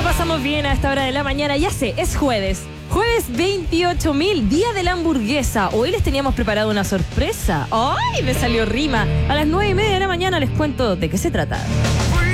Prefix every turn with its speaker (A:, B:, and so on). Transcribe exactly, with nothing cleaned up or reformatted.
A: pasamos bien a esta hora de la mañana. Ya sé, es jueves. Jueves veintiocho mil, día de la hamburguesa. Hoy les teníamos preparado una sorpresa. ¡Ay! Me salió rima. A las nueve y media de la mañana les cuento de qué se trata.